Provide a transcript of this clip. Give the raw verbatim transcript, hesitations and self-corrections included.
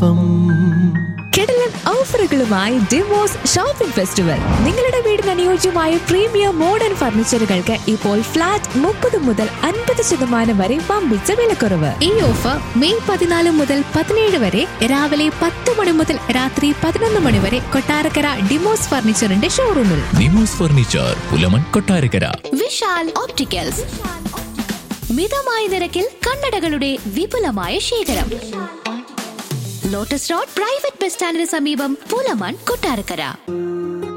പാപം. കിടിലൻ ഓഫറുകളുമായി divorce shopping festival. നിങ്ങളുടെ വീടിന് അനുയോജ്യമായ പ്രീമിയം മോഡേൺ ഫർണിച്ചറുകൾക്ക് ഇപ്പോൾ ഫ്ലാറ്റ് മുപ്പത് മുതൽ അൻപത് ശതമാനം വരെ വമ്പിച്ച വിലക്കുറവ്. ഈ ഓഫർ മെയ് പതിനാല് മുതൽ പതിനേഴ് വരെ രാവിലെ പത്ത് മണി മുതൽ രാത്രി പതിനൊന്ന് മണി വരെ കൊട്ടാരക്കര ഡിമോസ് ഫർണിച്ചറിന്റെ ഷോറൂമിൽ. ഡിമോസ് ഫർണിച്ചർ, പുലമൺ, കൊട്ടാരക്കര. വിശാൽ ഓപ്റ്റിക്കൽസ്, മിതമായ നിരക്കിൽ കണ്ണടകളുടെ വിപുലമായ ശേഖരം. ലോട്ടസ് റോഡ് പ്രൈവറ്റ് ബസ് സ്റ്റാൻഡിന് സമീപം, പുലമൺ, കൊട്ടാരക്കര.